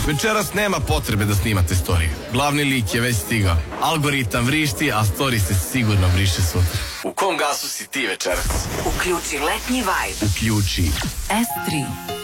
Večeras nema potrebe da snimate story. Glavni lik je već stigao. Algoritam vrišti, a story se sigurno briše sutra. U kom gasu si ti večeras? Uključi letnji vibe. Uključi S3.